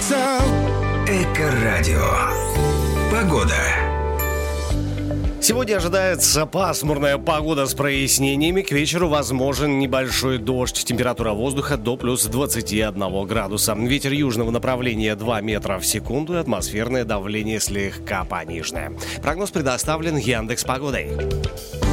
Эко-радио. Погода. Сегодня ожидается пасмурная погода с прояснениями. К вечеру возможен небольшой дождь. Температура воздуха до плюс 21 градуса. Ветер южного направления 2 метра в секунду и атмосферное давление слегка пониженное. Прогноз предоставлен Яндекс.Погодой.